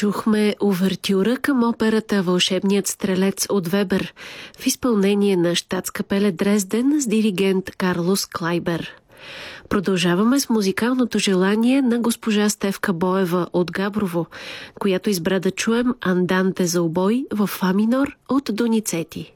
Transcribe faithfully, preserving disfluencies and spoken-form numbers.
чухме увертюра към операта «Вълшебният стрелец» от Вебер в изпълнение на Щатскапеле Дрезден с диригент Карлос Клайбер. Продължаваме с музикалното желание на госпожа Стефка Боева от Габрово, която избра да чуем анданте за обой в фа минор от Доницети.